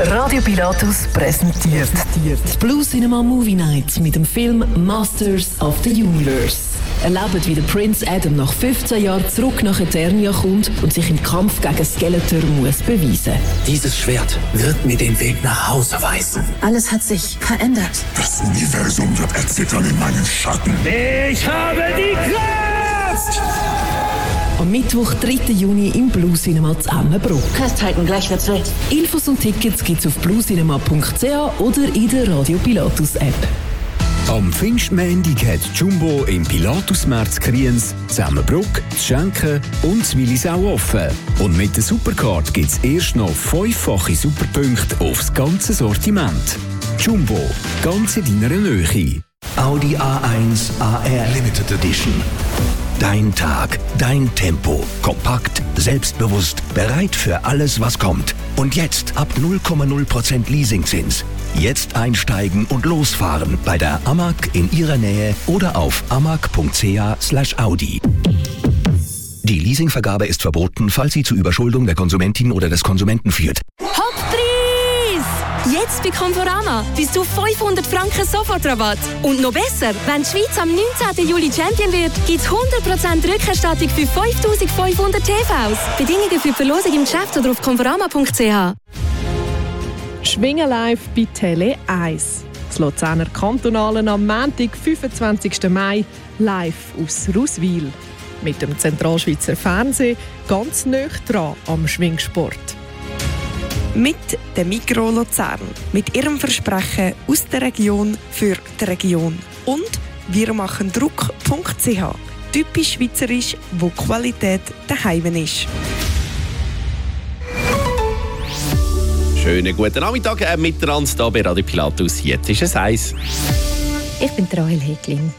Radio Pilatus präsentiert die Blue Cinema Movie Night mit dem Film Masters of the Universe. Erlebt, wie der Prinz Adam nach 15 Jahren zurück nach Eternia kommt und sich im Kampf gegen Skeletor muss beweisen. Dieses Schwert wird mir den Weg nach Hause weisen. Alles hat sich verändert. Das Universum wird erzittern in meinen Schatten. Ich habe die Kraft! Am Mittwoch, 3. Juni im Blue Cinema zu Emmenbruck. Festhalten, gleich wird's wild. Infos und Tickets gibt's auf bluecinema.ch oder in der Radio Pilatus App. Am Pfingstmontag hat Jumbo im Pilatusmärz Kriens, Emmenbruck, Schenken und Willisau offen. Und mit der Supercard gibt's erst noch 5-fache Superpunkte aufs ganze Sortiment. Jumbo, ganz in deiner Nähe. Audi A1 AR Limited Edition. Dein Tag, dein Tempo. Kompakt, selbstbewusst, bereit für alles, was kommt. Und jetzt ab 0,0% Leasingzins. Jetzt einsteigen und losfahren bei der AMAG in Ihrer Nähe oder auf amag.ch/Audi. Die Leasingvergabe ist verboten, falls sie zu Überschuldung der Konsumentin oder des Konsumenten führt. Jetzt bei Conforama bis zu 500 Franken Sofortrabatt. Und noch besser, wenn die Schweiz am 19. Juli Champion wird, gibt es 100% Rückerstattung für 5500 TVs. Bedingungen für die Verlosung im Geschäft oder auf conforama.ch. Schwingen live bei Tele 1. Das Luzerner Kantonalen am Montag, 25. Mai, live aus Ruswil. Mit dem Zentralschweizer Fernsehen ganz nah dran am Schwingsport. Mit der Migros Luzern. Mit ihrem Versprechen aus der Region für die Region. Und wir machen Druck.ch. Typisch schweizerisch, wo Qualität daheim ist. Schönen guten Nachmittag miteinander hier bei Radio Pilatus. Jetzt ist es 1. Ich bin Rahel Häglin.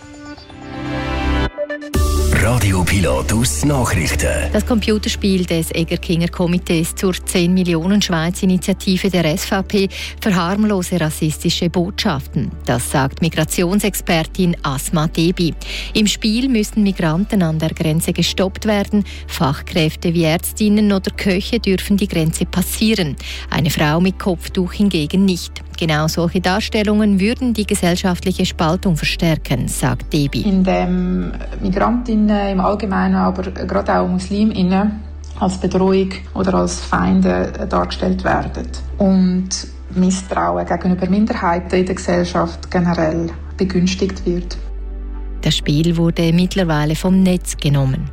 Radio Pilatus Nachrichten. Das Computerspiel des Egerkinger Komitees zur 10 Millionen Schweiz-Initiative der SVP verharmlose rassistische Botschaften. Das sagt Migrationsexpertin Asma Debi. Im Spiel müssen Migranten an der Grenze gestoppt werden. Fachkräfte wie Ärztinnen oder Köche dürfen die Grenze passieren. Eine Frau mit Kopftuch hingegen nicht. Genau solche Darstellungen würden die gesellschaftliche Spaltung verstärken, sagt Debi. Indem Migrantinnen im Allgemeinen, aber gerade auch Musliminnen als Bedrohung oder als Feinde dargestellt werden. Und Misstrauen gegenüber Minderheiten in der Gesellschaft generell begünstigt wird. Das Spiel wurde mittlerweile vom Netz genommen.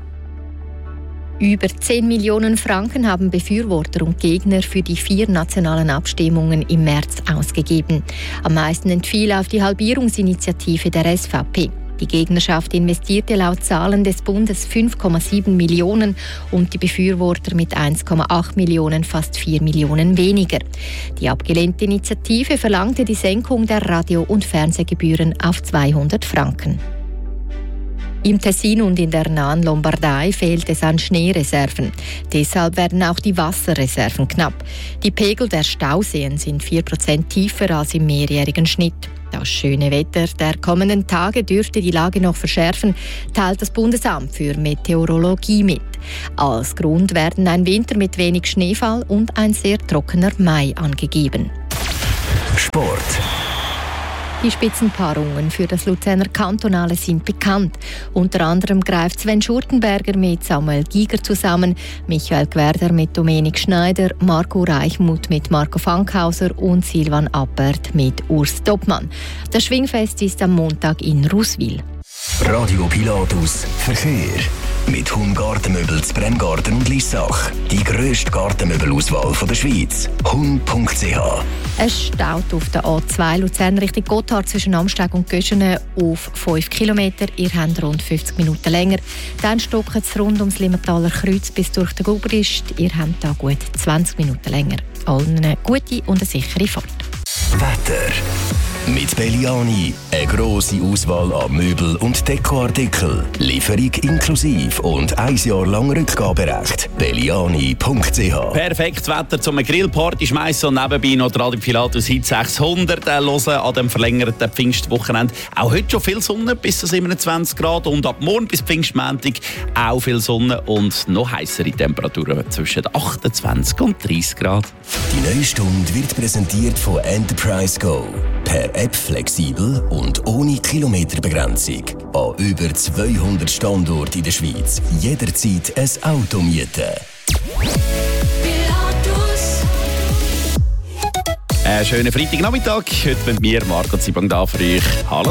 Über 10 Millionen Franken haben Befürworter und Gegner für die 4 nationalen Abstimmungen im März ausgegeben. Am meisten entfiel auf die Halbierungsinitiative der SVP. Die Gegnerschaft investierte laut Zahlen des Bundes 5,7 Millionen und die Befürworter mit 1,8 Millionen fast 4 Millionen weniger. Die abgelehnte Initiative verlangte die Senkung der Radio- und Fernsehgebühren auf 200 Franken. Im Tessin und in der nahen Lombardei fehlt es an Schneereserven. Deshalb werden auch die Wasserreserven knapp. Die Pegel der Stauseen sind 4% tiefer als im mehrjährigen Schnitt. Das schöne Wetter der kommenden Tage dürfte die Lage noch verschärfen, teilt das Bundesamt für Meteorologie mit. Als Grund werden ein Winter mit wenig Schneefall und ein sehr trockener Mai angegeben. Sport. Die Spitzenpaarungen für das Luzerner Kantonale sind bekannt. Unter anderem greift Sven Schurtenberger mit Samuel Giger zusammen, Michael Gwerder mit Dominik Schneider, Marco Reichmuth mit Marco Fankhauser und Silvan Appert mit Urs Doppmann. Das Schwingfest ist am Montag in Ruswil. Radio Pilatus Verkehr. Mit Hum Gartenmöbel zu Bremgarten und Lissach. Die grösste Gartenmöbelauswahl der Schweiz. hum.ch. Es staut auf der A2 Luzern Richtung Gotthard zwischen Amsteg und Göschene auf 5 km. Ihr habt rund 50 Minuten länger. Dann stockt es rund ums Limmentaler Kreuz bis durch den Gubrist. Ihr habt da gut 20 Minuten länger. Allen eine gute und eine sichere Fahrt. Wetter. Mit Belliani. Eine grosse Auswahl an Möbel- und Dekoartikel. Lieferung inklusive und 1 Jahr lang Rückgaberecht. Belliani.ch. Perfektes Wetter zum Grillparty schmeißen und nebenbei noch Radio Pilatus Hit 600 hören an dem verlängerten Pfingstwochenende. Auch heute schon viel Sonne, bis zu 27 Grad und ab morgen bis Pfingstmontag auch viel Sonne und noch heissere Temperaturen zwischen 28 und 30 Grad. Die neue Stunde wird präsentiert von Enterprise Go. Per App flexibel und ohne Kilometerbegrenzung. An über 200 Standorten in der Schweiz. Jederzeit ein Auto mieten. Schönen Freitagnachmittag. Heute mit mir, Marco Zibang, da für euch. Hallo.